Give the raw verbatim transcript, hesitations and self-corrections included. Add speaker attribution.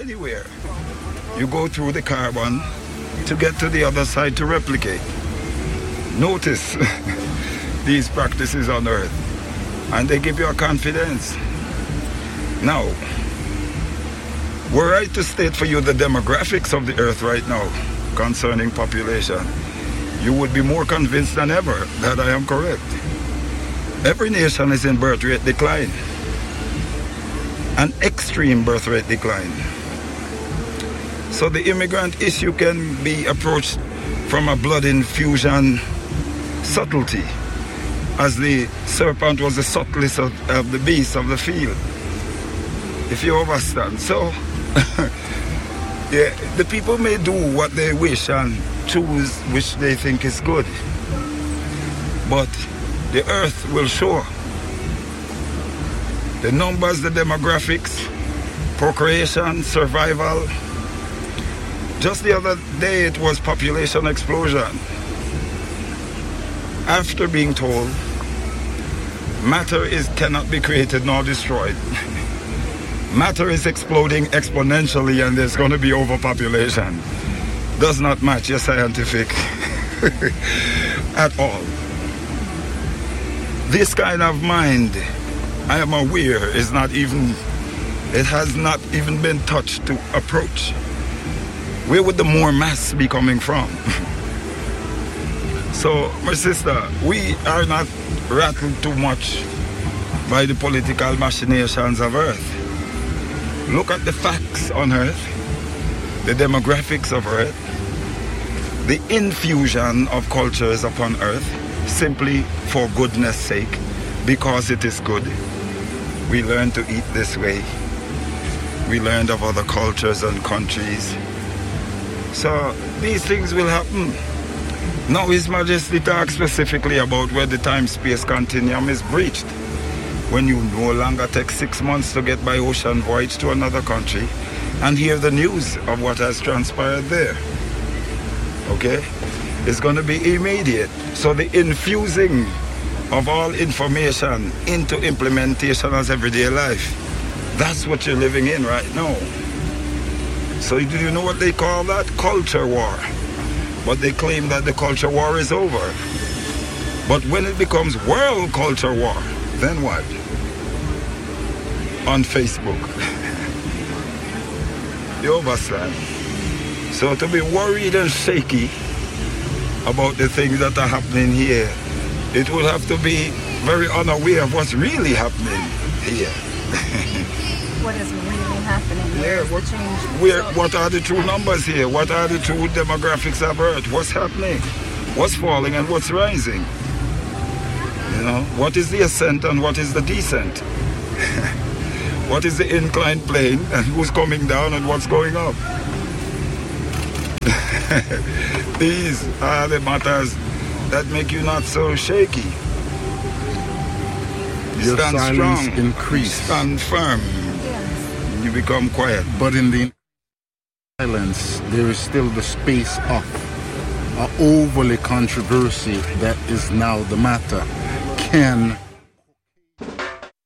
Speaker 1: anywhere. You go through the carbon to get to the other side to replicate. Notice these practices on Earth, and they give you a confidence. Now, we're right to state for you the demographics of the Earth right now concerning population. You would be more convinced than ever that I am correct. Every nation is in birth rate decline, an extreme birth rate decline. So the immigrant issue can be approached from a blood infusion subtlety, as the serpent was the subtlest of, of the beasts of the field, if you understand. So yeah, the people may do what they wish and choose which they think is good, but the Earth will show the numbers, the demographics, procreation, survival. Just the other day it was population explosion. After being told matter is cannot be created nor destroyed, matter is exploding exponentially and there's going to be overpopulation. Does not match your scientific at all. This kind of mind, I am aware, is not even, it has not even been touched to approach. Where would the more mass be coming from? So, my sister, we are not rattled too much by the political machinations of Earth. Look at the facts on Earth, the demographics of Earth, the infusion of cultures upon Earth, simply for goodness sake, because it is good. We learn to eat this way. We learned of other cultures and countries. So these things will happen. Now His Majesty talks specifically about where the time-space continuum is breached. When you no longer take six months to get by ocean voyage to another country and hear the news of what has transpired there. Okay? It's going to be immediate. So the infusing of all information into implementation as everyday life, that's what you're living in right now. So do you know what they call that? Culture war. But they claim that the culture war is over. But when it becomes world culture war, then what? On Facebook. You understand? So to be worried and shaky about the things that are happening here, it will have to be very unaware of what's really happening here.
Speaker 2: What is really happening?
Speaker 1: Yeah, what, where, what are the true numbers here? What are the true demographics of Earth? What's happening? What's falling and what's rising? You know, what is the ascent and what is the descent? What is the inclined plane and who's coming down and what's going up? These are the matters that make you not so shaky.
Speaker 3: Your
Speaker 1: Stand
Speaker 3: silence
Speaker 1: strong,
Speaker 3: increase.
Speaker 1: Stand firm. You become quiet.
Speaker 3: But in the silence, there is still the space of an overly controversy that is now the matter. Can